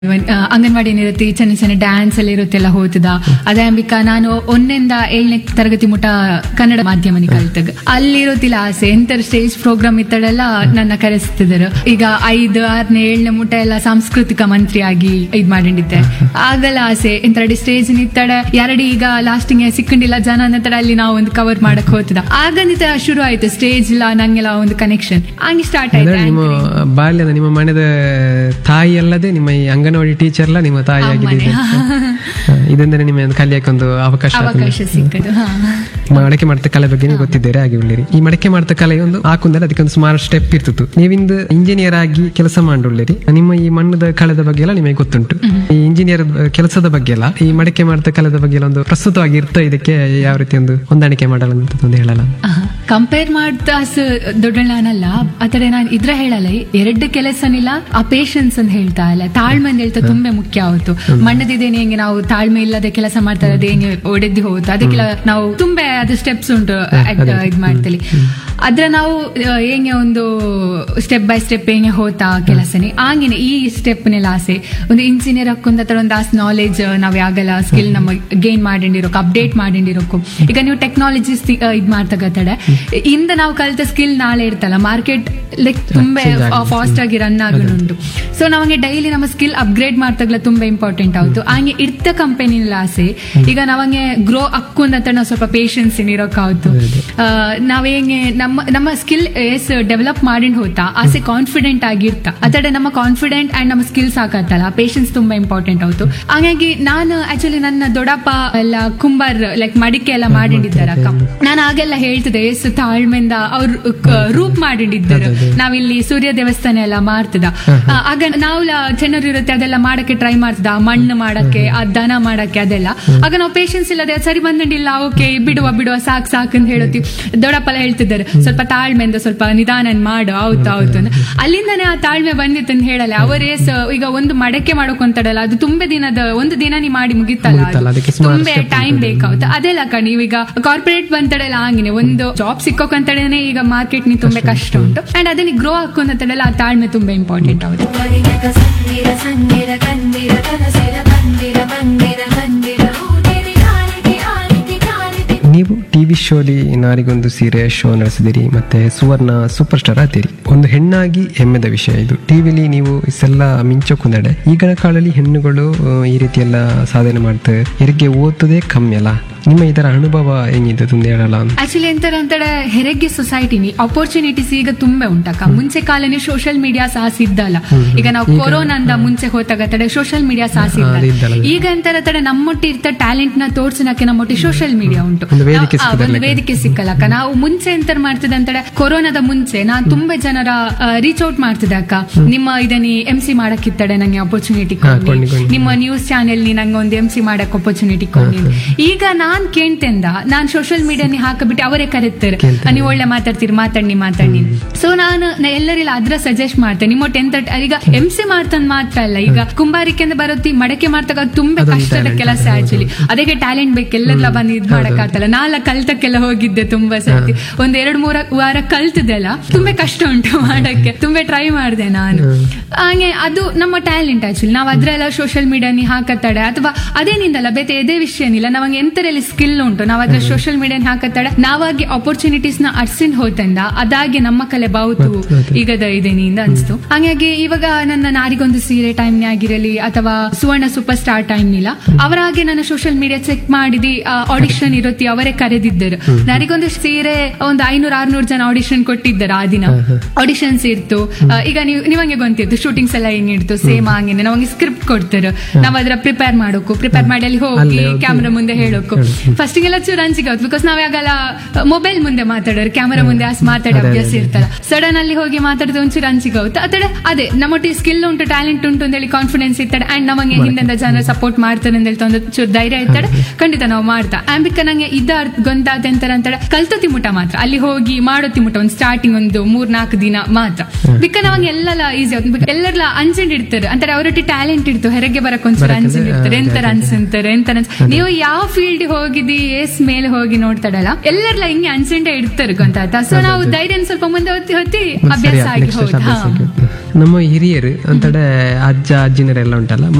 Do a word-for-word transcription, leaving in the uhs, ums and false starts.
ಅಂಗನವಾಡಿ ಇರುತ್ತೆ, ಚೆನ್ನ ಚೆನ್ನ ಡ್ಯಾನ್ಸ್ ಎಲ್ಲ ಇರುತ್ತೆಲ್ಲ ಹೋತದ ಅದೇ ಅಂಬಿಕಾ ನಾನು ಒಂದರಿಂದ ಏಳನೇ ತರಗತಿ ಮುಟ ಕನ್ನಡ ಮಾಧ್ಯಮನಿ ಕಲ್ತಗ ಅಲ್ಲಿರೋತಿಲ್ಲ ಆಸೆ ಎಂತರ ಸ್ಟೇಜ್ ಪ್ರೋಗ್ರಾಮ್ ಇತ್ತಡೆಲ್ಲ ನನ್ನ ಕರೆಸ್ತಿದ್ರು. ಈಗ ಐದು ಆರನೇ ಏಳನೇ ಮುಟ ಎಲ್ಲ ಸಾಂಸ್ಕೃತಿಕ ಮಂತ್ರಿ ಆಗಿ ಇದ್ ಮಾಡಿದ್ದೆ. ಆಗಲ್ಲ ಆಸೆ ಎಂತರ ಸ್ಟೇಜ್ ನಿತ್ತಡ ಎರಡು ಈಗ ಲಾಸ್ಟಿಂಗ್ ಸಿಕ್ಕಂಡಿಲ್ಲ ಜನ ಅನ್ನತಡ ಅಲ್ಲಿ ನಾವು ಒಂದು ಕವರ್ ಮಾಡಕ್ ಹೋತದ. ಆಗ ನಿತ ಶುರು ಆಯ್ತು ಸ್ಟೇಜ್ ಇಲ್ಲ ನಂಗೆಲ್ಲ ಒಂದು ಕನೆಕ್ಷನ್ ಹಂಗೆ ಸ್ಟಾರ್ಟ್ ಆಯ್ತು. ನಿಮ್ಮ ಬಾಲ್ಯದ ನಿಮ್ಮ ಮನೆದ ತಾಯಿ ಅಲ್ಲದೆ ನಿಮ್ಮ ಈ ಅಂಗನವಾಡಿ ಟೀಚರ್ ಎಲ್ಲ ನಿಮ್ಮ ತಾಯಿ ಆಗಿದೆ. ಇದಂದ್ರೆ ನಿಮ್ಮ ಕಲಿಯಕ್ಕೊಂದು ಅವಕಾಶ ಅವಕಾಶ ಸಿಕ್ಕದು. ಮಡಕೆ ಮಾಡ್ತ ಕಲೆ ಬಗ್ಗೆ ನೀವು ಗೊತ್ತಿದ್ದೀರಿ ಆಗಿ ಉಳ್ಳಿರಿ. ಈ ಮಡಕೆ ಮಾಡ್ತ ಕಲೆ ಒಂದು ಹಾಕುಂದ್ರೆ ಅದಕ್ಕೊಂದು ಸುಮಾರು ಸ್ಟೆಪ್ ಇರ್ತಿತ್ತು. ನೀವಿಂದ ಇಂಜಿನಿಯರ್ ಆಗಿ ಕೆಲಸ ಮಾಡುಳ್ಳಿರಿ. ನಿಮ್ಮ ಈ ಮಣ್ಣದ ಕಳೆದ ಬಗ್ಗೆ ಎಲ್ಲ ನಿಮಗೆ ಗೊತ್ತುಂಟು. ಈ ಇಂಜಿನಿಯರ್ ಕೆಲಸದ ಬಗ್ಗೆ ಎಲ್ಲ ಈ ಮಡಕೆ ಮಾಡ್ತ ಕಲೆದ ಬಗ್ಗೆ ಎಲ್ಲ ಒಂದು ಪ್ರಸ್ತುತವಾಗಿ ಇರ್ತಾ ಇದಕ್ಕೆ ಯಾವ ರೀತಿ ಒಂದು ಹೊಂದಾಣಿಕೆ ಮಾಡಲ್ಲ ಅಂತ ಒಂದು ಹೇಳಲ್ಲ. ಕಂಪೇರ್ ಮಾಡ್ತಾ ದೊಡ್ಡಣ್ಣನಲ್ಲ ಆತರ ನಾನು ಇದ್ರ ಹೇಳಲ್ಲ. ಎರಡು ಕೆಲಸನಿಲ್ಲ ಆ ಪೇಶನ್ಸ್ ಅಂತ ಹೇಳ್ತಾ ಇಲ್ಲ, ತಾಳ್ಮೆ ಅಂತ ಹೇಳ್ತಾ ತುಂಬಾ ಮುಖ್ಯ ಆವತ್ತು. ಮಣ್ಣದಿದ್ದೇನೆ ಹೆಂಗೆ ನಾವು ತಾಳ್ಮೆ ಇಲ್ಲದೆ ಕೆಲಸ ಮಾಡ್ತಾ ಇರೋದು ಹೆಂಗೆ ಒಡೆದು ಹೋಗುತ್ತ ಅದಕ್ಕೆಲ್ಲ ನಾವು ತುಂಬಾ ಅದು ಸ್ಟೆಪ್ಸ್ ಉಂಟು ಇದ್ ಮಾಡ್ತೇವೆ. ಅದ್ರ ನಾವು ಹೆಂಗೆ ಒಂದು ಸ್ಟೆಪ್ ಬೈ ಸ್ಟೆಪ್ ಹೆಂಗೆ ಹೋತಾ ಕೆಲಸನೇ ಹಂಗೇನೆ ಈ ಸ್ಟೆಪ್ನೆಲ್ಲ ಆಸೆ. ಒಂದು ಇಂಜಿನಿಯರ್ ಹಾಕೊಂಡ ಒಂದು ಆಸ್ ನಾಲೆಜ್ ನಾವ್ ಯಾಗಲ್ಲ ಸ್ಕಿಲ್ ನಮ್ಮ ಗೇನ್ ಮಾಡಿರೋಕು ಅಪ್ಡೇಟ್ ಮಾಡಿರೋಕು. ಈಗ ನೀವು ಟೆಕ್ನಾಲಜೀಸ್ ಇದ್ ಮಾಡ್ತಗತ್ತಡೆ ಇಂದ ನಾವು ಕಲಿತ ಸ್ಕಿಲ್ ನಾಳೆ ಇರ್ತಲ್ಲ ಮಾರ್ಕೆಟ್ ಲೈಕ್ ತುಂಬಾ ಫಾಸ್ಟ್ ಆಗಿ ರನ್ ಆಗುಂಟು. ಸೊ ನಮಗೆ ಡೈಲಿ ನಮ್ಮ ಸ್ಕಿಲ್ ಅಪ್ಗ್ರೇಡ್ ಮಾಡ್ತಾಗಲ ತುಂಬಾ ಇಂಪಾರ್ಟೆಂಟ್ ಆಯ್ತು. ಹಂಗೆ ಇರ್ತ ಕಂಪನಿಲ ಆಸೆ ಈಗ ನಾವಂಗೆ ಗ್ರೋ ಅಕ್ಕೊಂಡಂತ ನಾವು ಸ್ವಲ್ಪ ಪೇಶನ್ಸ್ ಇರೋಕಾಯ್ತು. ನಾವ್ ಹೆಂಗೆ ನಮ್ಮ ನಮ್ಮ ಸ್ಕಿಲ್ ಎಸ್ ಡೆವಲಪ್ ಮಾಡಿ ಹೋತಾ ಆಸೆ ಕಾನ್ಫಿಡೆಂಟ್ ಆಗಿರ್ತ ಅದಡೆ ನಮ್ಮ ಕಾನ್ಫಿಡೆಂಟ್ ಅಂಡ್ ನಮ್ಮ ಸ್ಕಿಲ್ಸ್ ಹಾಕತ್ತಲ್ಲ ಪೇಶನ್ಸ್ ತುಂಬಾ ಇಂಪಾರ್ಟೆಂಟ್ ಆಯ್ತು. ಹಾಗಾಗಿ ನಾನು ಆಕ್ಚುಲಿ ನನ್ನ ದೊಡ್ಡಪ್ಪ ಎಲ್ಲ ಕುಂಬಾರ್ ಲೈಕ್ ಮಡಿಕೆ ಎಲ್ಲ ಮಾಡಿದ್ದಾರೆ ಅಕ್ಕ. ನಾನು ಆಗೆಲ್ಲ ಹೇಳ್ತಿದ್ದೆ ಎಸ್ ತಾಳ್ಮೆಂದ ಅವ್ರು ರೂಪ್ ಮಾಡಿದ್ದಾರೆ. ನಾವಿಲ್ಲಿ ಸೂರ್ಯ ದೇವಸ್ಥಾನ ಎಲ್ಲ ಮಾಡ್ತದ ಆಗ ನಾವು ಜನರು ಇರುತ್ತೆ ಅದೆಲ್ಲ ಮಾಡಕ್ಕೆ ಟ್ರೈ ಮಾಡ್ತದ ಮಣ್ಣು ಮಾಡಕ್ಕೆ ಆ ದನ ಮಾಡಕ್ಕೆ ಅದೆಲ್ಲ. ಆಗ ನಾವು ಪೇಶನ್ಸ್ ಇಲ್ಲದೆ ಸರಿ ಬಂದಿಲ್ಲ ಓಕೆ ಬಿಡುವ ಬಿಡುವ ಸಾಕ್ ಸಾಕ್ ಅಂತ ಹೇಳುತ್ತೀವಿ. ದೊಡ್ಡಪ್ಪಲ್ಲ ಹೇಳ್ತಿದ್ದಾರೆ ಸ್ವಲ್ಪ ತಾಳ್ಮೆಯಿಂದ ಸ್ವಲ್ಪ ನಿಧಾನ ಮಾಡು ಆಯ್ತು ಆಯ್ತು ಅಂತ. ಅಲ್ಲಿಂದಾನೇ ಆ ತಾಳ್ಮೆ ಬಂದಿತ್ತು ಅಂತ ಹೇಳಲ್ಲ. ಅವರೇ ಈಗ ಒಂದು ಮಡಕೆ ಮಾಡೋಕೊಂತಡಲ್ಲ ಅದು ತುಂಬಾ ದಿನದ ಒಂದು ದಿನ ನೀ ಮಾಡಿ ಮುಗಿತಲ್ಲ ತುಂಬಾ ಟೈಮ್ ಬೇಕಾಗುತ್ತೆ. ಅದೆಲ್ಲ ಕಣ್ ನೀವೀಗ ಕಾರ್ಪೊರೇಟ್ ಬಂತಡೆಲ್ಲ ಹಂಗಿನೇ ಒಂದು ಜಾಬ್ ಸಿಕ್ಕೋಕಂತಡೇನೆ ಈಗ ಮಾರ್ಕೆಟ್ ನಿ ತುಂಬಾ ಕಷ್ಟ ಉಂಟು ಅಂಡ್ ಅದನ್ನ ಗ್ರೋ ಹಾಕೊಂತಡೆಲ್ಲ ಆ ತಾಳ್ಮೆ ತುಂಬಾ ಇಂಪಾರ್ಟೆಂಟ್ ಆಗುತ್ತೆ. ನೀವು ಟಿವಿ ಶೋಲಿ ನಾರಿಗೊಂದು ಸೀರೆ ಶೋ ನಡೆಸಿದಿರಿ ಮತ್ತೆ ಸುವರ್ಣ ಸೂಪರ್ ಸ್ಟಾರ್ ಆತೀರಿ. ಒಂದು ಹೆಣ್ಣಾಗಿ ಹೆಮ್ಮೆದ ವಿಷಯ ಇದು. ಟಿವಿಲಿ ನೀವು ಇಷ್ಟೆಲ್ಲ ಮಿಂಚೋಕೊಂದಡೆ ಈಗಿನ ಕಾಲದಲ್ಲಿ ಹೆಣ್ಣುಗಳು ಈ ರೀತಿ ಎಲ್ಲ ಸಾಧನೆ ಮಾಡ್ತಾರೆ ಹೆರಿಗೆ ಓದ್ತದೆ ಕಮ್ಮಿ ಅಲ್ಲ. ನಿಮ್ಮ ಇದರ ಅನುಭವ ಹೆಂಗಿದೆ ತುಂಬ ಹೇಳಲ್ಲ. ಆಕ್ಚುಲಿ ಎಂತರ ಅಂತಡೆ ಹೆರಿಗೆ ಸೊಸೈಟಿನಿ ಅಪರ್ಚುನಿಟೀಸ್ ಈಗ ತುಂಬಾ ಉಂಟಕ್ಕ. ಮುಂಚೆ ಕಾಲನೇ ಸೋಷಿಯಲ್ ಮೀಡಿಯಾ ಸಹ ಸಿದ್ದಲ್ಲ. ಈಗ ನಾವು ಕೊರೋನಾದ ಮುಂಚೆ ಹೋದಾಗ ತಡೆ ಸೋಷಿಯಲ್ ಮೀಡಿಯಾ ಸಹ ಸಿದ್ದಲ್ಲ. ಈಗ ಎಂತರ ತಡೆ ನಮ್ಮೊಟ್ಟಿ ಇರ್ತ ಟ್ಯಾಲೆಂಟ್ ನ ತೋರ್ಸನಕ್ಕೆ ನಮ್ಮೊಟ್ಟಿ ಸೋಷಿಯಲ್ ಮೀಡಿಯಾ ಉಂಟು, ಒಂದು ವೇದಿಕೆ ಸಿಕ್ಕಲ್ಲಕ್ಕ. ನಾವು ಮುಂಚೆ ಎಂತ ಮಾಡ್ತಿದ್ದೆ ಅಂತಡೆ ಕೊರೋನಾದ ಮುಂಚೆ ನಾನ್ ತುಂಬಾ ಜನರ ರೀಚ್ ಔಟ್ ಮಾಡ್ತಿದ್ದೆ ಅಕ್ಕ. ನಿಮ್ಮ ಇದನ್ನ ಎಂ ಸಿ ಮಾಡಕ್ಕಿತ್ತಡೆ ನಂಗೆ ಅಪರ್ಚುನಿಟಿ ಕೊಡಿ, ನಿಮ್ಮ ನ್ಯೂಸ್ ಚಾನೆಲ್ ನಿ ನಂಗೆ ಒಂದು ಎಂ ಸಿ ಮಾಡಕ್ ಅಪರ್ಚುನಿಟಿ ಕೊಡಿ. ಈಗ ನಾನ್ ಕೇಳ್ತೆಂದ ನಾನ್ ಸೋಷಿಯಲ್ ಮೀಡಿಯಾನಿ ಹಾಕಬಿಟ್ಟು ಅವರೇ ಕರೀತಾರೆ ನೀವು ಒಳ್ಳೆ ಮಾತಾಡ್ತೀರಿ ಮಾತಾಡಿ ಮಾತಾಡಿ. ಸೊ ನಾನು ಎಲ್ಲರಿಲ್ಲ ಅದ್ರ ಸಜೆಸ್ಟ್ ಮಾಡ್ತೇನೆ. ನಿಮ್ಮ ಟೆಂತ್ ಈಗ ಎಂ ಸಿ ಮಾಡ್ತಂದ್ ಮಾತ್ರ ಅಲ್ಲ, ಈಗ ಕುಂಬಾರಿಕೆಂದ ಬರುತ್ತೆ ಮಡಕೆ ಮಾಡ್ತಾಗ ತುಂಬಾ ಕಷ್ಟದ ಕೆಲಸ. ಆಕ್ಚುಲಿ ಅದಕ್ಕೆ ಟ್ಯಾಲೆಂಟ್ ಬೇಕು, ಎಲ್ಲೆಲ್ಲ ಬಂದು ಇದ್ ಮಾಡಕ್ ಆಗ್ತಲ್ಲ. ನಾಲ್ಲ ಕಲ್ತಕ್ಕೆಲ್ಲ ಹೋಗಿದ್ದೆ ತುಂಬಾ ಸರ್ತಿ, ಒಂದ್ ಎರಡ್ ಮೂರ ವಾರ ಕಲ್ತಿದ್ದೆಲ್ಲ ತುಂಬಾ ಕಷ್ಟ ಉಂಟು ಮಾಡಕ್ಕೆ, ತುಂಬಾ ಟ್ರೈ ಮಾಡಿದೆ ನಾನು. ಹಾಗೆ ಅದು ನಮ್ಮ ಟ್ಯಾಲೆಂಟ್ ಆಕ್ಚುಲಿ. ನಾವ್ ಅದ್ರೆಲ್ಲ ಸೋಷಿಯಲ್ ಮೀಡಿಯಾನಿ ಹಾಕತ್ತಾಡೆ ಅಥವಾ ಅದೇನಿಂದಲ್ಲ ಬೇತೆ ಎದೇ ವಿಷಯನಿಲ್ಲ ನಮಗೆ ಎಂತರಲ್ಲಿ ಸ್ಕಿಲ್ ಉಂಟು ನಾವು ಅದ್ರ ಸೋಷಿಯಲ್ ಮೀಡಿಯಾನ ಹಾಕತ್ತಾಡೆ ನಾವಾಗಿ ಅಪರ್ಚುನಿಟೀಸ್ ನ ಅರ್ಸಿನ್ ಹೋತಂದ ಅದಾಗಿ ನಮ್ಮ ಕಲೆ ಬಾವುತು ಈಗದ ಇದೇನಿಂದ ಅನ್ಸ್ತು. ಹಾಗಾಗಿ ಇವಾಗ ನನ್ನ ನಾರಿಗೊಂದು ಸೀರೆ ಟೈಮ್ ಆಗಿರಲಿ ಅಥವಾ ಸುವರ್ಣ ಸೂಪರ್ ಸ್ಟಾರ್ ಟೈಮ್ ಇಲ್ಲ ಅವರಾಗೆ ನನ್ನ ಸೋಷಿಯಲ್ ಮೀಡಿಯಾ ಚೆಕ್ ಮಾಡಿದಿ ಆಡಿಷನ್ ಇರುತ್ತೆ ಅವರೇ ಕರೆದಿದ್ದರು. ನಾರಿಗೊಂದು ಸೀರೆ ಒಂದು ಐನೂರ ಆರ್ನೂರು ಜನ ಆಡಿಷನ್ ಕೊಟ್ಟಿದ್ದಾರೆ. ಆ ದಿನ ಆಡಿಷನ್ಸ್ ಇರ್ತು. ಈಗ ನೀವು ನೀವಂಗೆ ಗೊತ್ತಿತ್ತು ಶೂಟಿಂಗ್ಸ್ ಎಲ್ಲ ಏನಿರ್ತು ಸೇಮ್ ಹಂಗೇನೆ ನಮಗೆ ಸ್ಕ್ರಿಪ್ಟ್ ಕೊಡ್ತಾರೆ. ನಾವ್ ಅದ್ರ ಪ್ರಿಪೇರ್ ಮಾಡೋಕು ಪ್ರಿಪೇರ್ ಮಾಡಿ ಅಲ್ಲಿ ಹೋಗಿ ಕ್ಯಾಮ್ರಾ ಮುಂದೆ ಹೇಳೋಕು. ಫಸ್ಟ್ ಗೆಲ್ಲ ಚೂರು ಅಂಜಿಕೆ ಆಗುತ್ತೆ ಬಿಕಾಸ್ ನಾವಾಗಲ್ಲ ಮೊಬೈಲ್ ಮುಂದೆ ಮಾತಾಡೋರು ಕ್ಯಾಮರಾ ಮುಂದೆ ಅಷ್ಟು ಮಾತಾಡೋ ಅಭ್ಯಾಸ ಇರ್ತಲ್ಲ. ಸಡನ್ ಅಲ್ಲಿ ಹೋಗಿ ಮಾತಾಡಿದ ಒಂಚೂರು ಅಂಜಿಕೆ ಆಗುತ್ತೆ. ಅತಡೆ ಅದೇ ನಮ್ಮೊಟ್ಟಿಗೆ ಸ್ಕಿಲ್ ಉಂಟು ಟ್ಯಾಲೆಂಟ್ ಉಂಟು ಅಂತ ಹೇಳಿ ಕಾನ್ಫಿಡೆನ್ಸ್ ಇರ್ತಾರೆ ಅಂಡ್ ನಮಗೆ ಹಿಂದೆ ಜನ ಸಪೋರ್ಟ್ ಮಾಡ್ತಾರೆ ಅಂತ ಹೇಳ್ತಾ ಒಂದು ಚೂರು ಧೈರ್ಯ ಇರ್ತಾರೆ. ಖಂಡಿತ ನಾವು ಮಾಡ್ತಾ ಆಂಬಿಕ ನಂಗೆ ಇದ ಗೊಂತಾತ ಅಂತಾರೆ ಅಂತಾಳೆ ಕಲ್ತೋ ತಿಮುಟ ಮಾತ್ರ ಅಲ್ಲಿ ಹೋಗಿ ಮಾಡೋ ತಿಮುಟ ಒಂದು ಸ್ಟಾರ್ಟಿಂಗ್ ಒಂದು ಮೂರ್ ನಾಲ್ಕು ದಿನ ಮಾತ್ರ. ಬಿಕ್ಕ ನಮಗೆ ಎಲ್ಲ ಈಸಿ ಆಗುತ್ತೆ. ಎಲ್ಲರ ಅಂಜೆಂಡ್ ಇಡ್ತಾರೆ ಅಂತಾರೆ ಅವರೊಟ್ಟಿ ಟ್ಯಾಲೆಂಟ್ ಇರ್ತು ಹೆರಿಗೆ ಬರಕ್ ಒಂದ್ಸಲ ಅಂಜೆಂಡ್ ಇರ್ತಾರೆ ಎಂತರ ಅನ್ಸಂತಾರೆ ಎಂತರ ನೀವು ಯಾವ ಫೀಲ್ಡ್ ಹೋಗಿದಿ ಎಸ್ ಮೇಲೆ ಹೋಗಿ ನೋಡ್ತಾಡಲ್ಲ ಎಲ್ಲರಲ್ಲ ಹಿಂಗೆ ಅನ್ಸೆಂಡೆ ಇಡ್ತಾರೆ ಗೊತ್ತಾಯ್ತಾ. ಸೊ ನಾವು ಧೈರ್ಯ ಸ್ವಲ್ಪ ಮುಂದೆ ಹೊತ್ತಿ ಹೊತ್ತಿ ಅಭ್ಯಾಸ ಆಗಿ ಹೋದ. ನಮ್ಮ ಹಿರಿಯರು ಅಂತಡೆ ಅಜ್ಜ ಅಜ್ಜಿನರೆಲ್ಲ ಉಂಟಲ್ಲ